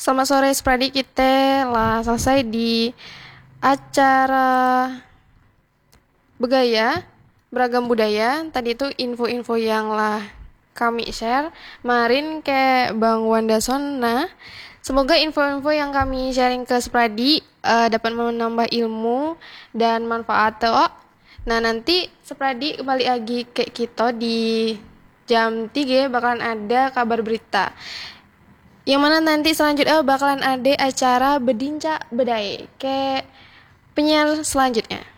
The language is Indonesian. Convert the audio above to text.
Selamat sore Spradi, kita lah selesai di acara Begaya Beragam Budaya. Tadi itu info-info yang lah kami share kemarin ke Bang Wandason. Nah, semoga info-info yang kami sharing ke Spradi dapat menambah ilmu dan manfaat toh. Nah, nanti Spradi kembali lagi ke kita di jam 3 bakalan ada kabar berita. Yang mana nanti selanjutnya bakalan ada acara Bedinca Bedai ke penyiar selanjutnya.